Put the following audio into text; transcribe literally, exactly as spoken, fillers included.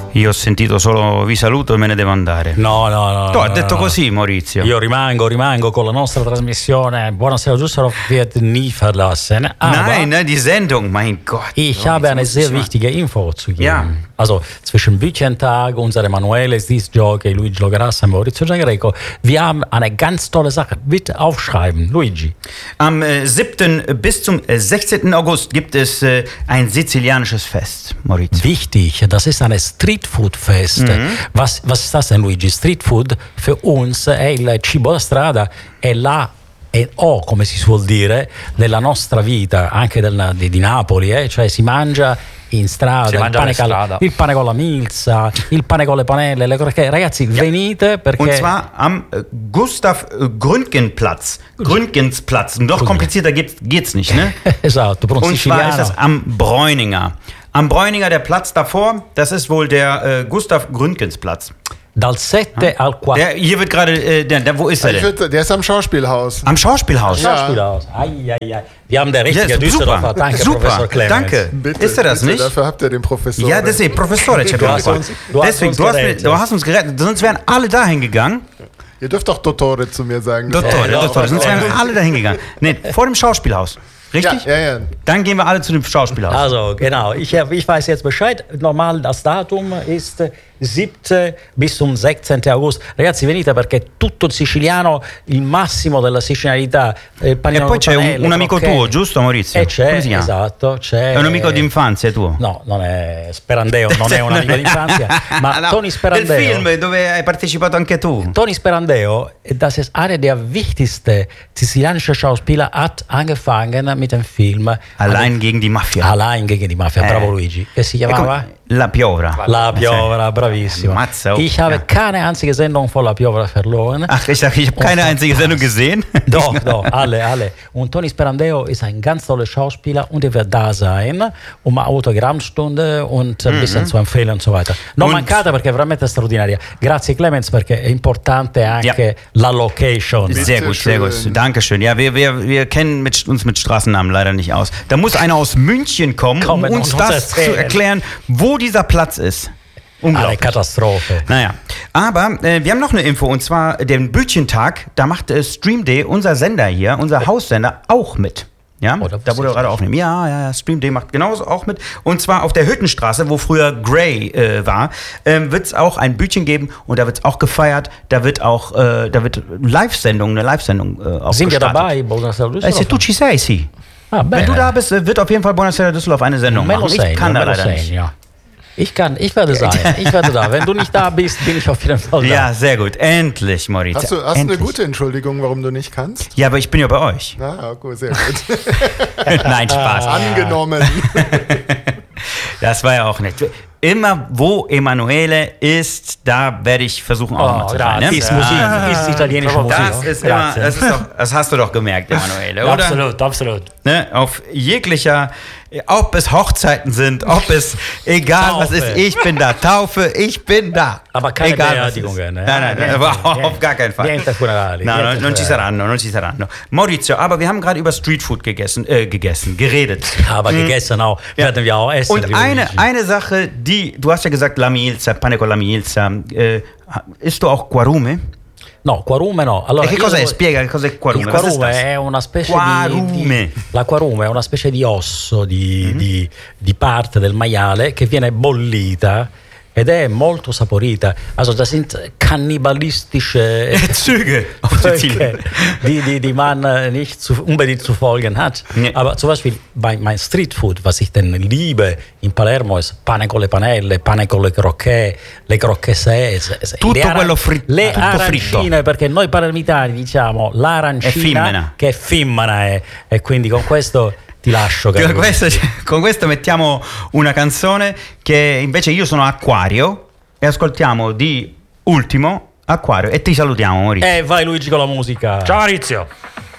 Io ho sentito solo vi saluto e me ne devo andare. No, no, no. Tu no, hai detto no. così, Maurizio. Io rimango, rimango con la nostra trasmissione. Buonasera, Düsseldorf wird nie verlassen. Aber Nein, ne, die Sendung, mein Gott. ich habe eine sehr wichtige Info zu geben. Ja. Also zwischen Büchentag, unser Emanuele Disjockey, Luigi Logarassa und Maurizio Giangreco, wir haben eine ganz tolle Sache. Bitte aufschreiben, Luigi. Am äh, siebten bis zum äh, sechzehnten August gibt es äh, ein sizilianisches Fest, Maurizio. Wichtig, das ist ein Streetfood-Fest. Mhm. Was, was ist das denn, Luigi? Streetfood für uns è il cibo da strada, è la e o, come si suol dire, della nostra vita, anche del, di, di Napoli, eh? Cioè si mangia in strada, Si il, mangia pane in cal- strada. il pane con la milza, il pane con le panelle, le crocchette. Ragazzi, venite perché... Und zwar am äh, Gustav-Gründgen-Platz. Gründgensplatz. Noch komplizierter geht, geht's nicht, ne? Esatto, per un Und zwar ist siciliano. das am Bräuninger. Am Bräuninger, der Platz davor, das ist wohl der äh, Gustav-Gründgensplatz. Dal sette al quattro. Der, hier wird gerade, äh, der, der, wo ist er Ich denn? würd, der ist am Schauspielhaus. Am Schauspielhaus. Ja. Schauspielhaus. Ai, ai, ai. Wir haben der Ja, richtige ist Düsseldorfer. super, Danke, super, Professor Clemens. danke. Bitte, Ist er das bitte, nicht? Dafür habt ihr den Professor. Ja, das ist der Professor. Du hast uns- du hast Deswegen, uns du hast, gerettet. du hast uns gerettet. Sonst wären alle dahin gegangen. Ihr dürft doch Dottore zu mir sagen. Dottore, Ja, Dottore. Sonst wären alle dahin gegangen. Nee, vor dem Schauspielhaus. Richtig? Ja, ja, ja. Dann gehen wir alle zu dem Schauspielhaus. Also, genau. Ich, ich weiß jetzt Bescheid. Normal das Datum ist siebten bis zum sechzehnten August. Ragazzi, venite perché tutto il siciliano, il massimo della sicilianità. Il E panino poi con c'è un, panelle, un amico crocchette. tuo, giusto Maurizio? E c'è, Come si chiama? esatto, c'è. È un amico d'infanzia tuo? No, non è Sperandeo, non è un amico d'infanzia, ma No, Tony del Sperandeo. film dove hai partecipato anche tu. Tony Sperandeo, das ist einer der wichtigsten sizilianischen Schauspieler, hat angefangen mit dem Film Allein gegen die Mafia. Allein gegen die Mafia, Eh. bravo Luigi. Che si E come- chiamava? La Piovra. La Piovra, bravissimo. Mazza, oh. Ich habe Ja. keine einzige Sendung von La Piovra verloren. Ach, ich dachte, ich habe keine einzige Sendung gesehen. Doch, doch, alle, alle. Und Tony Sperandeo ist ein ganz toller Schauspieler und er wird da sein, um eine Autogrammstunde und ein bisschen zu empfehlen und so weiter. Non Und- mancate perché è veramente straordinaria. Grazie Clemens perché è importante anche la location. Sehr gut, sehr gut. schön. Dankeschön. Ja, wir, wir, wir kennen mit, uns mit Straßennamen leider nicht aus. Da muss einer aus München kommen, Kommen um und uns uns das erzählen. zu erklären, wo dieser Platz ist. Eine Unglaublich. Katastrophe. Naja, aber äh, wir haben noch eine Info und zwar den Bötchentag, da macht äh, Stream Day, unser Sender hier, unser Haussender, auch mit. Ja, Oh, das da wurde wusste ich gerade nicht. aufnehmen. Ja, ja, ja, Stream Day macht genauso auch mit. Und zwar auf der Hüttenstraße, wo früher Grey äh, war, ähm, wird es auch ein Bütchen geben und da wird es auch gefeiert. Da wird auch, äh, da wird Live-Sendung, eine Live-Sendung äh, auch Sind wir gestartet. dabei? Buonasera, Eh, Düsseldorf? se tu ci sei, sì. Ah, Wenn du bene. da bist, äh, wird auf jeden Fall Buonasera Düsseldorf eine Sendung Me lo machen. Ich segno, kann da me lo leider nicht. segno. Ich kann, ich werde sein. Ich werde da. Wenn du nicht da bist, bin ich auf jeden Fall da. Ja, sehr gut. Endlich, Maurizio. Hast du hast du eine Endlich. gute Entschuldigung, warum du nicht kannst? Ja, aber ich bin ja bei euch. Na, okay, sehr gut. Nein, Spaß. Angenommen. Das war ja auch nett. Immer wo Emanuele ist, da werde ich versuchen auch Oh, mal zu sein. Ne? ist Musik, ist italienische Musik. Das ist immer, das, ist doch, das hast du doch gemerkt, Emanuele, oder? Absolut, absolut. Ne? Auf jeglicher, ob es Hochzeiten sind, ob es, egal was Taufe. ist, ich bin da. Taufe, ich bin da. Aber keine egal, was ist. Beerdigungen. eh? Nein, nein, nein, aber auf gar keinen Fall. Niente funerali. No, no, niente non ci funerali. saranno, non ci saranno. Maurizio, aber wir haben gerade über Streetfood gegessen, äh, gegessen, geredet. Aber gegessen auch. Werden wir auch essen. Und liebe eine, Luigi. eine Sache, die, du hast ja gesagt, la milza, pane con la milza. Äh, isst du auch Quarume? No, quarume no. Allora, E che io cos'è? devo- Spiega che cos'è quarume. Il Was ist quarume das? è una specie Quarume. di, di la quarume è una specie di osso di, Mm-hmm. di, di parte del maiale che viene bollita ed è molto saporita. Also das sind kannibalistische Züge auf Sizilien. Völker, die, die, die man äh, nicht zu, unbedingt zu folgen hat. Nee. Aber zum Beispiel bei mein Streetfood, was ich denn liebe in Palermo, ist pane con le panelle, pane con le crocchette, le crocchette, Tutto le, ara- quello fri- le tutto fritto. arancine, perché noi palermitani diciamo l'arancina È femmina. che è femmina è, e quindi con questo ti lascio. Con caro questo, Luigi. con questo mettiamo una canzone che invece io sono Acquario e ascoltiamo di ultimo Acquario e ti salutiamo Maurizio. Eh, vai Luigi con la musica. Ciao Maurizio.